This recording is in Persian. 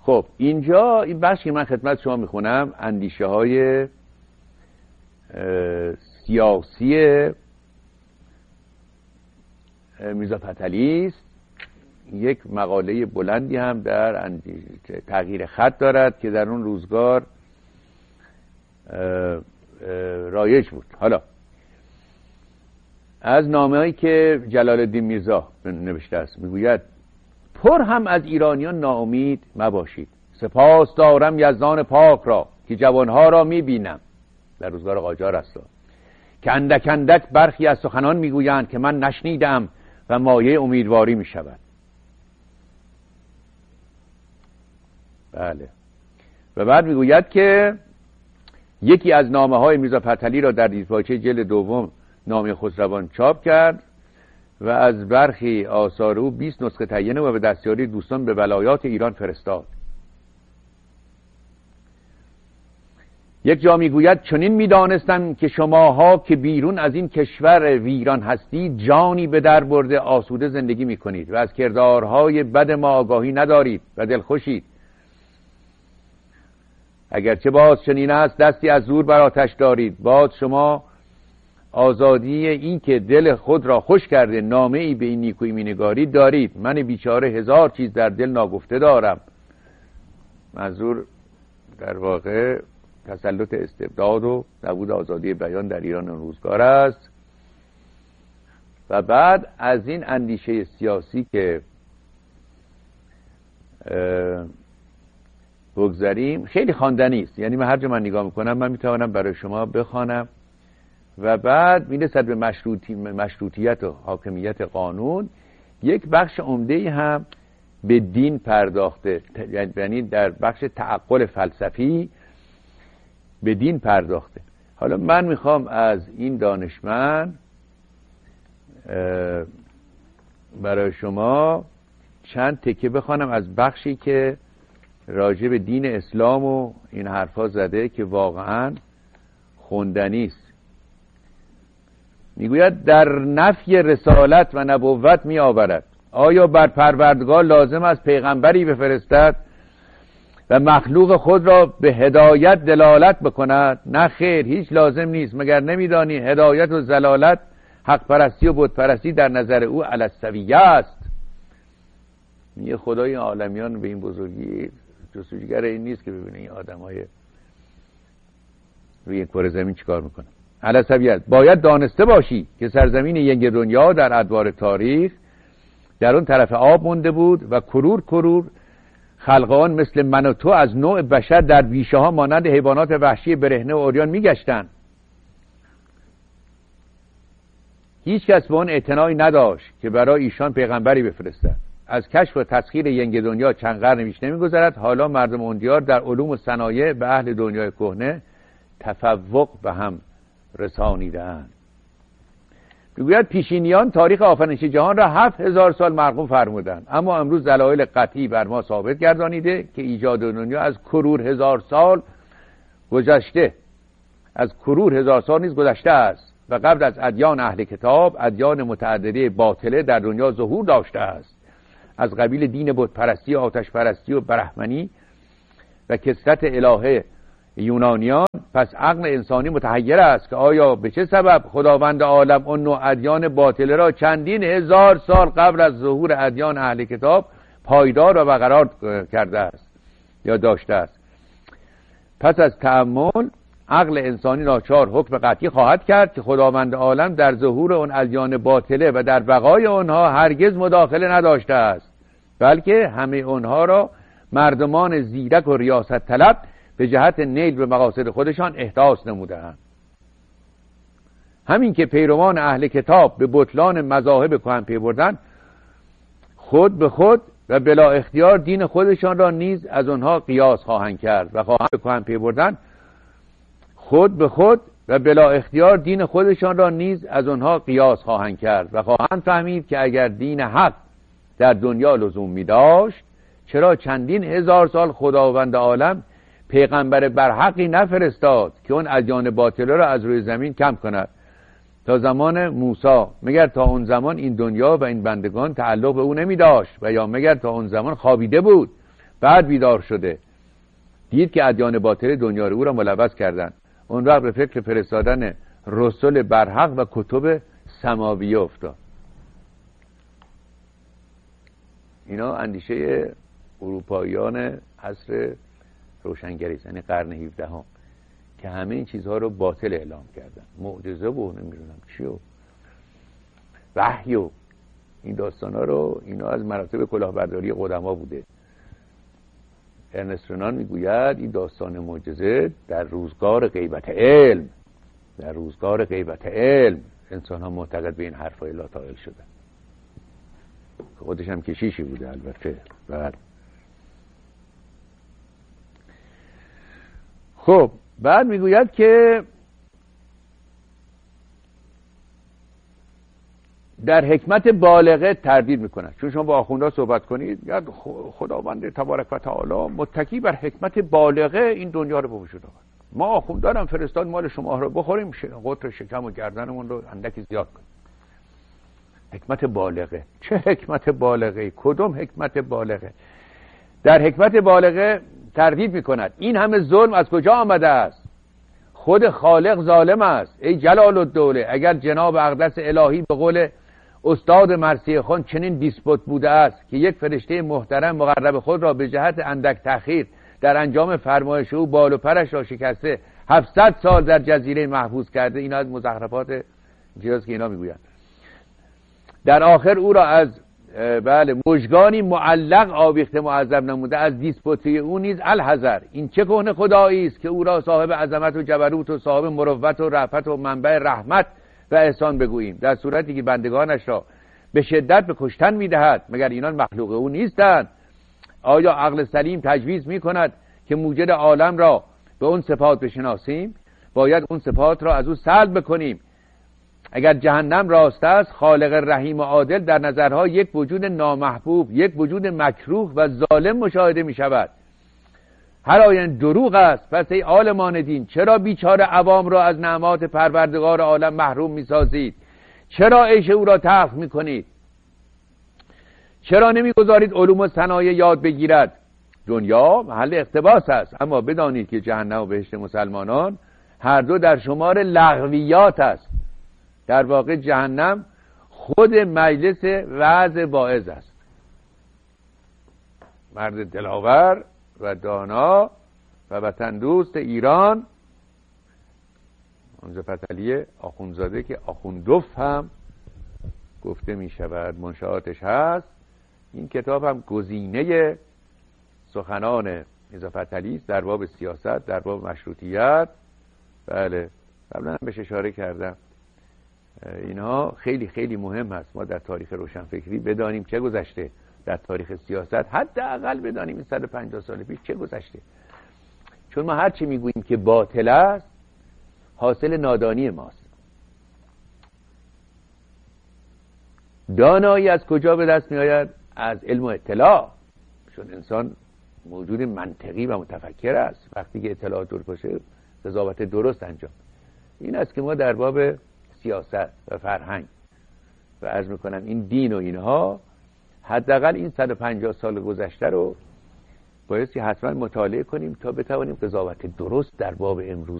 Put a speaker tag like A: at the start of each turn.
A: خب اینجا این بخشی که من خدمت شما میخونم اندیشه های سیاسی میرزا فتحعلی است. یک مقاله بلندی هم در تغییر خط دارد که در اون روزگار رایج بود. حالا از نامه‌ای که جلال الدین میرزا نوشته است میگوید پر هم از ایرانیان ناامید مباشید. سپاس دارم یزدان پاک را که جوانها را میبینم، در روزگار قاجار است، که اندک اندک برخی از سخنان میگویند که من نشنیدم و مایه امیدواری میشود. بله. و بعد میگوید که یکی از نامه های میرزا فتحعلی را در دیرپاچه جلد دوم نامه خسروان چاپ کرد و از برخی آثار او 20 نسخه تهیه و به دستیاری دوستان به ولایات ایران فرستاد. یک جا میگوید چنین میدانستم که شماها که بیرون از این کشور ویران هستید جانی به در برده آسوده زندگی میکنید و از کردارهای بد ما آگاهی ندارید و دلخوشید. اگرچه باز چنین است دستی از زور بر آتش دارید. باز شما آزادی این که دل خود را خوش کرده نامه ای به این نیکویی مینگارید دارید. من بیچاره هزار چیز در دل ناگفته دارم. منظور در واقع تسلط استبداد و نبود آزادی بیان در ایران روزگار است. و بعد از این اندیشه سیاسی که بگذاریم خیلی خواندنی است، یعنی من هر جا من نگاه میکنم من میتوانم برای شما بخوانم و بعد میرسد به مشروطیت و حاکمیت قانون. یک بخش عمده‌ای هم به دین پرداخته، یعنی در بخش تعقل فلسفی به دین پرداخته. حالا من میخوام از این دانشمند برای شما چند تکه بخوانم از بخشی که راجع به دین اسلام و این حرفا زده که واقعا خوندنی است. میگوید در نفی رسالت و نبوت می آورد. آیا بر پروردگار لازم است پیغمبری بفرستد و مخلوق خود را به هدایت دلالت بکند؟ نه خیر، هیچ لازم نیست. مگر نمیدانی هدایت و ضلالت، حق پرستی و بت پرستی در نظر او علی السویه است. یه خدای عالمیان به این بزرگی جستجوگر این نیست که ببینه این آدمای روی کره زمین چیکار میکنه. علی السویه است. باید دانسته باشی که سرزمین ینگ دنیا در ادوار تاریخ در اون طرف آب مونده بود و کرور خلقان مثل من و تو از نوع بشر در بیشه ها مانند حیوانات وحشی برهنه و عریان میگشتند. هیچ کس به اون اعتنایی نداشت که برای ایشان پیغمبری بفرستد. از کشف و تسخیر ینگ دنیا چند قرن بیش نمیگذرد حالا مردم اون دیار در علوم و صنایع به اهل دنیای کهنه تفوق به هم رسانیدند. میگوید پیشینیان تاریخ آفرینش جهان را 7000 سال مرقوم فرمودند، اما امروز دلایل قطعی بر ما ثابت گردانیده که ایجاد دنیا از کرور هزار سال گذشته، از کرور هزار سال نیز گذشته است و قبل از ادیان اهل کتاب ادیان متعدده باطله در دنیا ظهور داشته است، از قبیل دین بت پرستی و آتش پرستی و برهمنی و کثرت الهه یونانیان. پس عقل انسانی متحیر است که آیا به چه سبب خداوند عالم اون نوع ادیان باطله را چندین هزار سال قبل از ظهور ادیان اهل کتاب پایدار و برقرار کرده است یا داشته است. پس از تأمل عقل انسانی ناچار حکم قطعی خواهد کرد که خداوند عالم در ظهور اون ادیان باطله و در بقای اونها هرگز مداخله نداشته است، بلکه همه اونها را مردمان زیرک و ریاست طلب به جهت نیل به مقاصد خودشان احداث نموده‌اند. همین که پیروان اهل کتاب به بطلان مذاهب کهن پی بردند، خود به خود و بلا اختیار دین خودشان را نیز از آنها قیاس خواهند کرد و خواهند به کهن پی بردن خود به خود و بلا اختیار دین خودشان را نیز از آنها قیاس خواهند کرد و خواهند فهمید که اگر دین حق در دنیا لزوم می داشت چرا چندین هزار سال خداوند عالم پیغمبر برحقی نفرستاد که اون ادیان باطله را از روی زمین کم کند تا زمان موسی؟ مگر تا اون زمان این دنیا و این بندگان تعلق به او نمی داشت و یا مگر تا اون زمان خوابیده بود؟ بعد بیدار شده، دید که ادیان باطل دنیا رو او را ملوث کردن، اون وقت به فکر فرستادن رسل برحق و کتب سماویه افتاد. اینا اندیشه اروپاییان عصر روشنگری است، یعنی قرن 17 هم، که همه این چیزها رو باطل اعلام کردن. معجزه و نمیدونم چی و وحی و این داستانا رو، اینا از مراتب کلاهبرداری قدما بوده. ارنست رنان میگوید این داستان معجزه در روزگار غیبت علم، در روزگار غیبت علم انسان ها معتقد به این حرفای لاتائل شدن. خودش هم کشیشی بوده البته. خب بعد میگوید که در حکمت بالغه تردید میکنند. چون شما با آخوندها صحبت کنید، یاد خداوند تبارک و تعالی متکی بر حکمت بالغه این دنیا رو به وجود آورد. ما آخوندارم فرستاد مال شما رو بخوریم، قطر شکم و گردنمون رو اندکی زیاد کنیم. حکمت بالغه. چه حکمت بالغه؟ کدوم حکمت بالغه؟ در حکمت بالغه تردید میکند. این همه ظلم از کجا آمده است؟ خود خالق ظالم است. ای جلال الدوله، اگر جناب اقدس الهی به قول استاد مرثیه خان چنین دیسپوت بوده است که یک فرشته محترم مقرب خود را به جهت اندک تأخیر در انجام فرمایش او بال و پرش را شکسته 700 سال در جزیره محبوس کرده، اینا از مزخرفات چیزاست که اینا میگویند. در آخر او را از مژگانی معلق آویخته معذب نموده. از دیسپوتی او نیز الحذر. این چه کهنه خدایی است که او را صاحب عظمت و جبروت و صاحب مروت و رأفت و منبع رحمت و احسان بگوییم، در صورتی که بندگانش را به شدت به کشتن میدهد. مگر اینان مخلوق او نیستند؟ آیا عقل سلیم تجویز میکند که موجد عالم را به اون صفات بشناسیم؟ باید اون صفات را از او سلب بکنیم. اگر جهنم راست است، خالق رحیم و عادل در نظرها یک وجود نامحبوب، یک وجود مکروه و ظالم مشاهده می شود. هر آیین دروغ است. پس ای عالمان دین، چرا بیچاره عوام را از نعمات پروردگار عالم محروم می سازید؟ چرا عیش او را تلخ می کنید؟ چرا نمی گذارید علوم و صنایع یاد بگیرد؟ دنیا محل اقتباس است، اما بدانید که جهنم و بهشت مسلمانان هر دو در شمار لغویات است. در واقع جهنم خود مجلس وعظ واعظ است. مرد دلاور و دانا و وطن دوست ایران، اونجا فتلی آخوندزاده که آخوندوف هم گفته می شود، منشآتش هست. این کتاب هم گزینه سخنان میرزا فتلی است در باب سیاست، در باب مشروطیت. بله قبلا هم بهش اشاره کردم. اینها خیلی خیلی مهم هست ما در تاریخ روشنفکری بدانیم چه گذشته، در تاریخ سیاست حداقل بدانیم این 150 سال پیش چه گذشته. چون ما هرچی میگوییم که باطل است حاصل نادانی ماست. دانایی از کجا به دست میآید؟ از علم و اطلاع. چون انسان موجود منطقی و متفکر است. وقتی که اطلاعات دور باشه قضاوت درست انجام. این است که ما در باب سیاست و فرهنگ و عرض میکنم این دین و اینها حداقل این 150 سال گذشته رو بایستی حتما مطالعه کنیم تا بتوانیم قضاوت درست در باب امروز